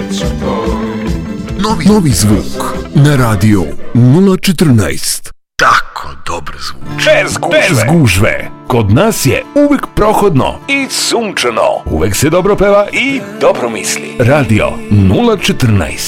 Novi zvuk na radio 014. Tako dobro zvuči. Bez gužve. Kod nas je uvek prohodno i sunčano. Uvek se dobro peva i dobro misli. Radio 014.